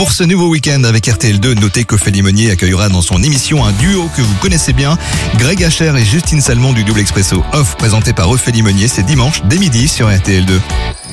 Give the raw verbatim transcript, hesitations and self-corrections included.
Pour ce nouveau week-end avec R T L deux, notez qu'Ophélie Meunier accueillera dans son émission un duo que vous connaissez bien, Greg Hacher et Justine Salmon du Double Expresso Off, présenté par Ophélie Meunier. C'est dimanche dès midi sur R T L deux.